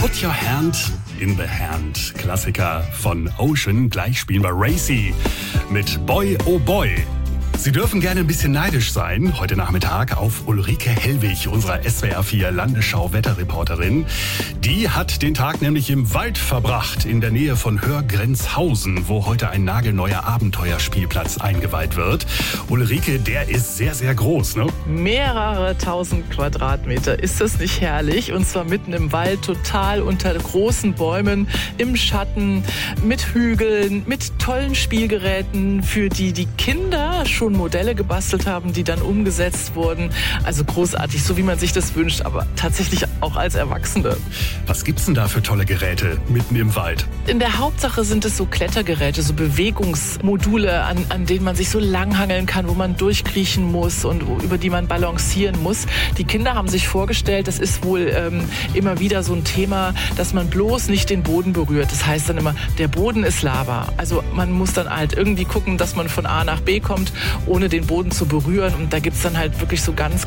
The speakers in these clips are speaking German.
Put Your Hand in the Hand. Klassiker von Ocean. Gleich spielen wir Racy mit Boy Oh Boy. Sie dürfen gerne ein bisschen neidisch sein, heute Nachmittag auf Ulrike Hellwig, unserer SWR4 Landesschau-Wetterreporterin. Die hat den Tag nämlich im Wald verbracht, in der Nähe von Hörgrenzhausen, wo heute ein nagelneuer Abenteuerspielplatz eingeweiht wird. Ulrike, der ist sehr, sehr groß, ne? Mehrere tausend Quadratmeter. Ist das nicht herrlich? Und zwar mitten im Wald, total unter großen Bäumen, im Schatten, mit Hügeln, mit tollen Spielgeräten, für die Kinder schon Modelle gebastelt haben, die dann umgesetzt wurden. Also großartig, so wie man sich das wünscht, aber tatsächlich auch als Erwachsene. Was gibt's denn da für tolle Geräte mitten im Wald? In der Hauptsache sind es so Klettergeräte, so Bewegungsmodule, an denen man sich so langhangeln kann, wo man durchkriechen muss und über die man balancieren muss. Die Kinder haben sich vorgestellt, das ist wohl immer wieder so ein Thema, dass man bloß nicht den Boden berührt. Das heißt dann immer, der Boden ist Lava. Also man muss dann halt irgendwie gucken, dass man von A nach B kommt, ohne den Boden zu berühren. Und da gibt's dann halt wirklich so ganz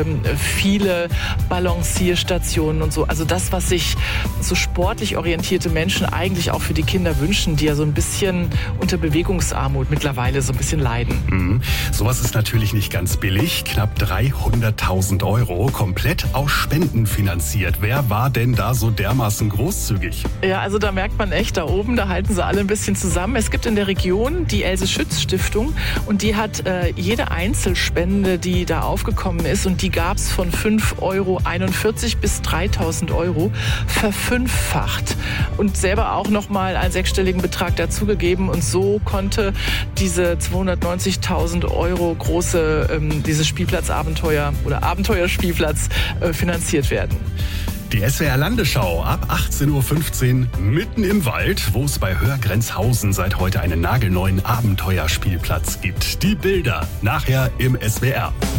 viele Balancierstationen und so. Also das, was sich so sportlich orientierte Menschen eigentlich auch für die Kinder wünschen, die ja so ein bisschen unter Bewegungsarmut mittlerweile so ein bisschen leiden. Sowas ist natürlich nicht ganz billig. Knapp 300.000 €, komplett aus Spenden finanziert. Wer war denn da so dermaßen großzügig? Ja, also da merkt man echt, da oben, da halten sie alle ein bisschen zusammen. Es gibt in der Region die Else-Schütz-Stiftung und die hat jede Einzelspende, die da aufgekommen ist, und die gab es von 5,41 € bis 3.000 € verfünffacht und selber auch nochmal einen sechsstelligen Betrag dazugegeben, und so konnte diese 290.000 € große dieses Spielplatzabenteuer oder Abenteuerspielplatz finanziert werden. Die SWR Landesschau ab 18:15 Uhr mitten im Wald, wo es bei Hörgrenzhausen seit heute einen nagelneuen Abenteuerspielplatz gibt. Die Bilder nachher im SWR.